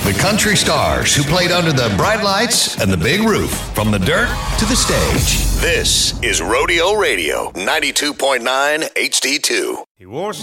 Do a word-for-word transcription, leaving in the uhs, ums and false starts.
The country stars who played under the bright lights and the big roof, from the dirt to the stage. This is Rodeo Radio, ninety-two point nine H D two. He wore